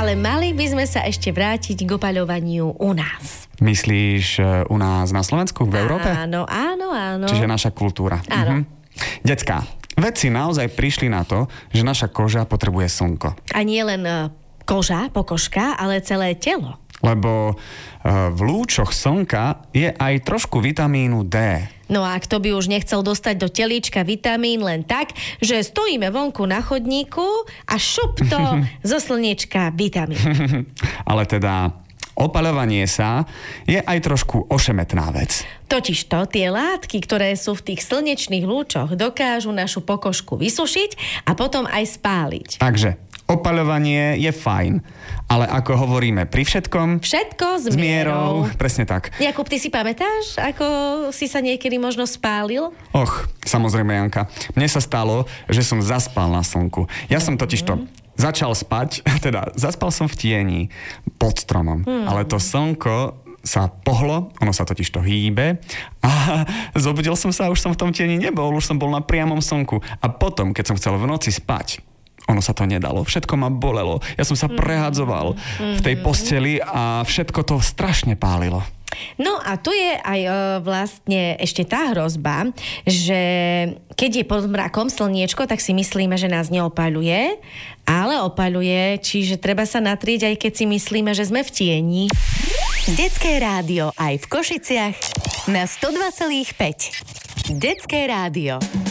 Ale mali by sme sa ešte vrátiť k opaľovaniu u nás. Myslíš u nás na Slovensku, v Európe? Áno. Čiže naša kultúra. Áno. Decká, vedci naozaj prišli na to, že naša koža potrebuje slnko. A nie len koža, pokožka, ale celé telo. Lebo v lúčoch slnka je aj trošku vitamínu D. No a kto by už nechcel dostať do telíčka vitamín len tak, že stojíme vonku na chodníku a šup to zo slniečka vitamín. Ale teda opaľovanie sa je aj trošku ošemetná vec. Totižto tie látky, ktoré sú v tých slnečných lúčoch, dokážu našu pokožku vysušiť a potom aj spáliť. Takže opaľovanie je fajn, ale ako hovoríme pri všetkom... Všetko s mierou. Presne tak. Jakub, ty si pamätáš, ako si sa niekedy možno spálil? Samozrejme, Janka. Mne sa stalo, že som zaspal na slnku. Ja som totižto začal spať, teda zaspal som v tieni pod stromom, ale to slnko sa pohlo, ono sa totiž to hýbe a zobudil som sa a už som v tom tieni nebol, už som bol na priamom slnku. A potom, keď som chcel v noci spať, ono sa to nedalo, všetko ma bolelo. Ja som sa prehadzoval v tej posteli a všetko to strašne pálilo. No a tu je aj vlastne ešte tá hrozba, že keď je pod mrakom slniečko, tak si myslíme, že nás neopaľuje, ale opaľuje, čiže treba sa natrieť, aj keď si myslíme, že sme v tieni. Detské rádio aj v Košiciach na 102,5. Detské rádio.